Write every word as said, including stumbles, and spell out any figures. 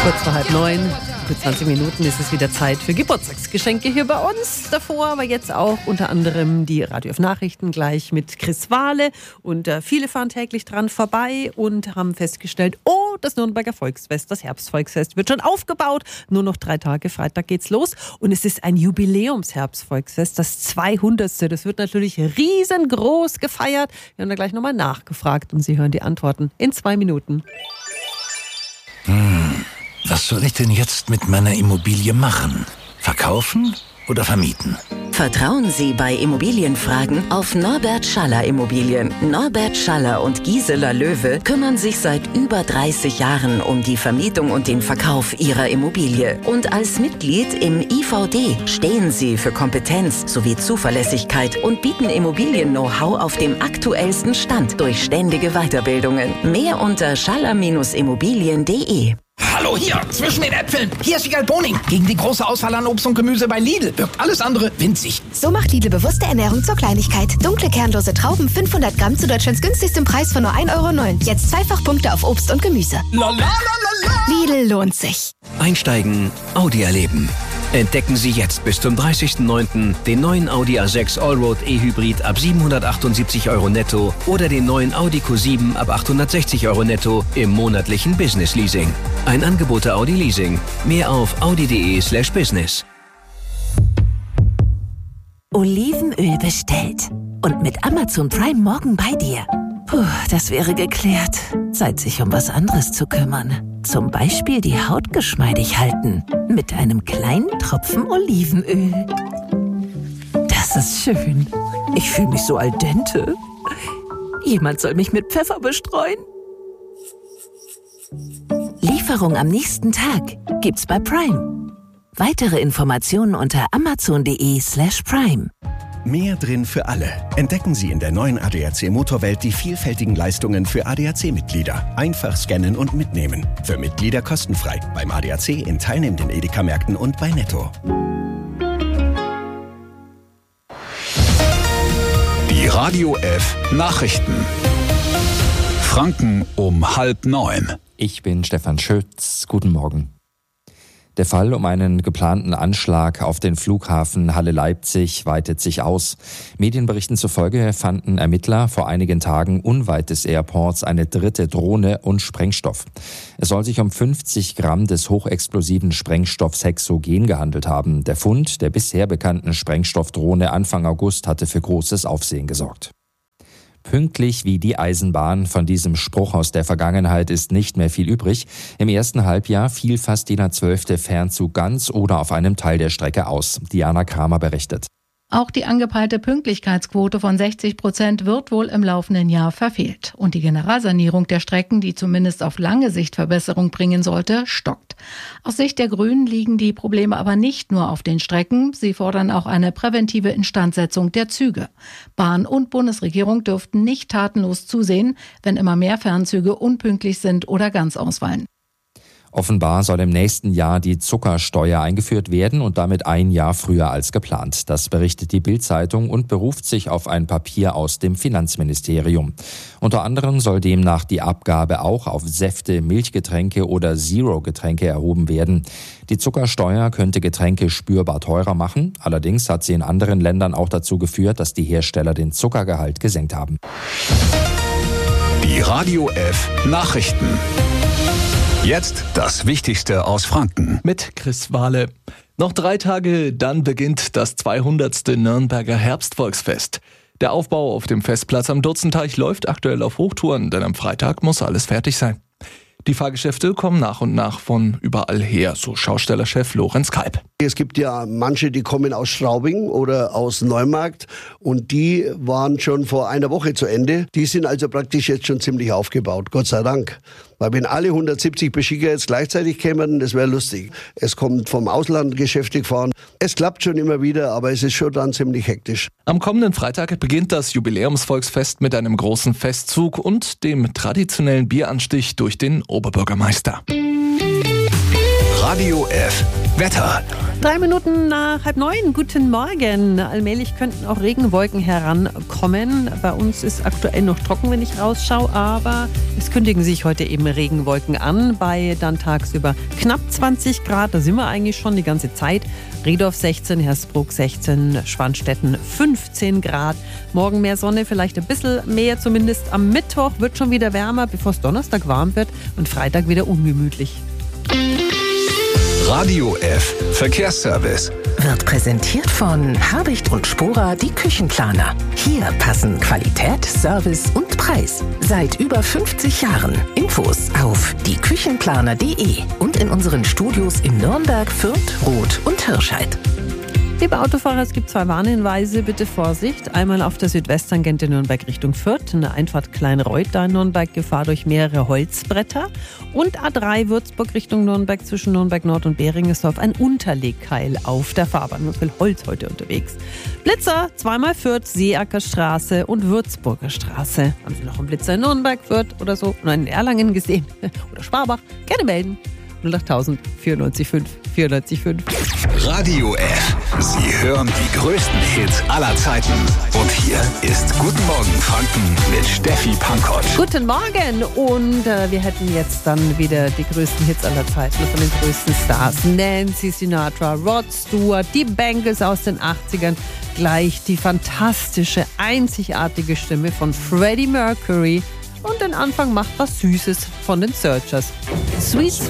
Kurz vor halb neun, für zwanzig Minuten ist es wieder Zeit für Geburtstagsgeschenke hier bei uns. Davor aber jetzt auch unter anderem die Radio F Nachrichten gleich mit Chris Wahle. Und äh, viele fahren täglich dran vorbei und haben festgestellt, oh, das Nürnberger Volksfest, das Herbstvolksfest wird schon aufgebaut. Nur noch drei Tage, Freitag geht's los. Und es ist ein Jubiläumsherbstvolksfest, das zweihundertste. Das wird natürlich riesengroß gefeiert. Wir haben da gleich nochmal nachgefragt und Sie hören die Antworten in zwei Minuten. Hm, was soll ich denn jetzt mit meiner Immobilie machen? Verkaufen oder vermieten? Vertrauen Sie bei Immobilienfragen auf Norbert Schaller Immobilien. Norbert Schaller und Gisela Löwe kümmern sich seit über dreißig Jahren um die Vermietung und den Verkauf Ihrer Immobilie. Und als Mitglied im I V D stehen Sie für Kompetenz sowie Zuverlässigkeit und bieten Immobilien-Know-how auf dem aktuellsten Stand durch ständige Weiterbildungen. Mehr unter schaller Immobilien punkt de. Hallo hier, zwischen den Äpfeln. Hier ist Wiegald Boning. Gegen die große Auswahl an Obst und Gemüse bei Lidl wirkt alles andere winzig. So macht Lidl bewusste Ernährung zur Kleinigkeit. Dunkle, kernlose Trauben, fünfhundert Gramm zu Deutschlands günstigstem Preis von nur ein Euro neun. Jetzt zweifach Punkte auf Obst und Gemüse. La, la, la, la, la. Lidl lohnt sich. Einsteigen, Audi erleben. Entdecken Sie jetzt bis zum dreißigsten neunten den neuen Audi A sechs Allroad E-Hybrid ab siebenhundertachtundsiebzig Euro netto oder den neuen Audi Q sieben ab achthundertsechzig Euro netto im monatlichen Business Leasing. Ein Angebot der Audi Leasing. Mehr auf audi.de slash business. Olivenöl bestellt. Und mit Amazon Prime morgen bei dir. Puh, das wäre geklärt. Zeit, sich um was anderes zu kümmern. Zum Beispiel die Haut geschmeidig halten. Mit einem kleinen Tropfen Olivenöl. Das ist schön. Ich fühle mich so al dente. Jemand soll mich mit Pfeffer bestreuen. Lieferung am nächsten Tag gibt's bei Prime. Weitere Informationen unter amazon.de slash prime. Mehr drin für alle. Entdecken Sie in der neuen A D A C Motorwelt die vielfältigen Leistungen für A D A C-Mitglieder. Einfach scannen und mitnehmen. Für Mitglieder kostenfrei. Beim A D A C in teilnehmenden Edeka-Märkten und bei Netto. Die Radio F Nachrichten. Franken um halb neun. Ich bin Stefan Schütz. Guten Morgen. Der Fall um einen geplanten Anschlag auf den Flughafen Halle-Leipzig weitet sich aus. Medienberichten zufolge fanden Ermittler vor einigen Tagen unweit des Airports eine dritte Drohne und Sprengstoff. Es soll sich um fünfzig Gramm des hochexplosiven Sprengstoffs Hexogen gehandelt haben. Der Fund der bisher bekannten Sprengstoffdrohne Anfang August hatte für großes Aufsehen gesorgt. Pünktlich wie die Eisenbahn. Von diesem Spruch aus der Vergangenheit ist nicht mehr viel übrig. Im ersten Halbjahr fiel fast jeder zwölfte Fernzug ganz oder auf einem Teil der Strecke aus. Diana Kramer berichtet. Auch die angepeilte Pünktlichkeitsquote von sechzig Prozent wird wohl im laufenden Jahr verfehlt. Und die Generalsanierung der Strecken, die zumindest auf lange Sicht Verbesserung bringen sollte, stockt. Aus Sicht der Grünen liegen die Probleme aber nicht nur auf den Strecken. Sie fordern auch eine präventive Instandsetzung der Züge. Bahn und Bundesregierung dürften nicht tatenlos zusehen, wenn immer mehr Fernzüge unpünktlich sind oder ganz ausfallen. Offenbar soll im nächsten Jahr die Zuckersteuer eingeführt werden und damit ein Jahr früher als geplant. Das berichtet die Bild-Zeitung und beruft sich auf ein Papier aus dem Finanzministerium. Unter anderem soll demnach die Abgabe auch auf Säfte, Milchgetränke oder Zero-Getränke erhoben werden. Die Zuckersteuer könnte Getränke spürbar teurer machen. Allerdings hat sie in anderen Ländern auch dazu geführt, dass die Hersteller den Zuckergehalt gesenkt haben. Die Radio F Nachrichten. Jetzt das Wichtigste aus Franken. Mit Chris Wahle. Noch drei Tage, dann beginnt das zweihundertste Nürnberger Herbstvolksfest. Der Aufbau auf dem Festplatz am Dutzenteich läuft aktuell auf Hochtouren, denn am Freitag muss alles fertig sein. Die Fahrgeschäfte kommen nach und nach von überall her, so Schaustellerchef Lorenz Kalb. Es gibt ja manche, die kommen aus Straubing oder aus Neumarkt und die waren schon vor einer Woche zu Ende. Die sind also praktisch jetzt schon ziemlich aufgebaut, Gott sei Dank. Weil wenn alle hundertsiebzig Beschicker jetzt gleichzeitig kämen, das wäre lustig. Es kommt vom Ausland Geschäfte gefahren. Es klappt schon immer wieder, aber es ist schon dann ziemlich hektisch. Am kommenden Freitag beginnt das Jubiläumsvolksfest mit einem großen Festzug und dem traditionellen Bieranstich durch den Oberbürgermeister. Radio F Wetter. Drei Minuten nach halb neun. Guten Morgen. Allmählich könnten auch Regenwolken herankommen. Bei uns ist aktuell noch trocken, wenn ich rausschaue, aber es kündigen sich heute eben Regenwolken an. Bei dann tagsüber knapp zwanzig Grad. Da sind wir eigentlich schon die ganze Zeit. Riedorf sechzehn, Hersbruck sechzehn, Schwanstetten fünfzehn Grad. Morgen mehr Sonne, vielleicht ein bisschen mehr, zumindest am Mittwoch. Wird schon wieder wärmer, bevor es Donnerstag warm wird und Freitag wieder ungemütlich. Radio F Verkehrsservice wird präsentiert von Habicht und Spora, die Küchenplaner. Hier passen Qualität, Service und Preis. Seit über fünfzig Jahren. Infos auf die küchenplaner punkt de und in unseren Studios in Nürnberg, Fürth, Roth und Hirscheid. Liebe Autofahrer, es gibt zwei Warnhinweise, bitte Vorsicht. Einmal auf der Südwesttangente Nürnberg Richtung Fürth, in der Einfahrt Kleinreuth, da in Nürnberg Gefahr durch mehrere Holzbretter. Und A drei Würzburg Richtung Nürnberg zwischen Nürnberg Nord und Beringesdorf, ein Unterlegkeil auf der Fahrbahn. Nur viel Holz heute unterwegs. Blitzer, zweimal Fürth, Seeackerstraße und Würzburger Straße. Haben Sie noch einen Blitzer in Nürnberg, Fürth oder so oder in Erlangen gesehen? Oder Schwabach? Gerne melden. null achttausend vierundneunzig fünf vierundneunzig fünf. Radio F. Sie hören die größten Hits aller Zeiten. Und hier ist Guten Morgen Franken mit Steffi Pankott. Guten Morgen. Und äh, wir hätten jetzt dann wieder die größten Hits aller Zeiten von den größten Stars. Nancy Sinatra, Rod Stewart, die Bangles aus den achtzigern. Gleich die fantastische, einzigartige Stimme von Freddie Mercury. Und den Anfang macht was Süßes von den Searchers. Sweet